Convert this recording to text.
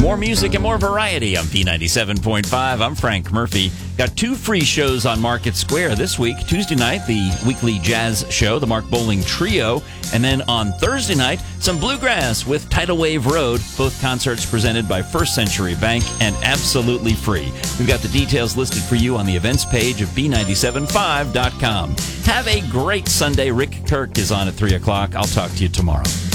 More music and more variety on B97.5. I'm Frank Murphy. Got 2 free shows on Market Square this week. Tuesday night, the weekly jazz show, the Mark Bowling Trio. And then on Thursday night, some bluegrass with Tidal Wave Road. Both concerts presented by First Century Bank and absolutely free. We've got the details listed for you on the events page of B975.com. Have a great Sunday. Rick Kirk is on at 3 o'clock. I'll talk to you tomorrow.